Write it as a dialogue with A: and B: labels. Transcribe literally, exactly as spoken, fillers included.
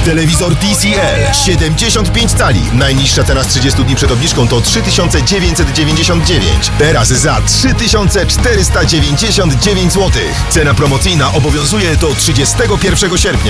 A: Telewizor T C L siedemdziesiąt pięć cali. Najniższa cena z trzydziestu dni przed obniżką to trzy tysiące dziewięćset dziewięćdziesiąt dziewięć. Teraz za trzy tysiące czterysta dziewięćdziesiąt dziewięć złotych. Cena promocyjna obowiązuje do trzydziestego pierwszego sierpnia.